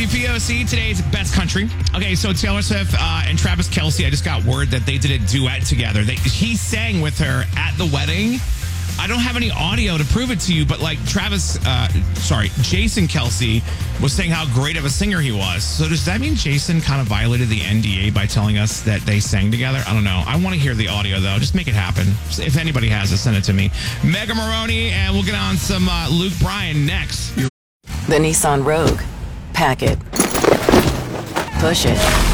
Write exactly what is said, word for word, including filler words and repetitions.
P O C, today's best country. Okay, so Taylor Swift uh, and Travis Kelce, I just got word that they did a duet together. They, he sang with her at the wedding. I don't have any audio to prove it to you, but like Travis, uh, sorry, Jason Kelce was saying how great of a singer he was. So does that mean Jason kind of violated the N D A by telling us that they sang together? I don't know. I want to hear the audio, though. Just make it happen. If anybody has it, send it to me. Mega Maroney, and we'll get on some uh, Luke Bryan next. The Nissan Rogue. Pack it. Push it.